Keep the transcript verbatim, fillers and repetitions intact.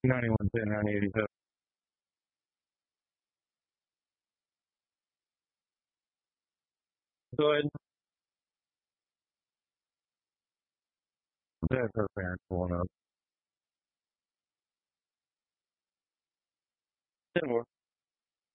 ninety-one, ten, ninety, eighty-seven. Go ahead. That's her parents pulling up. ten more.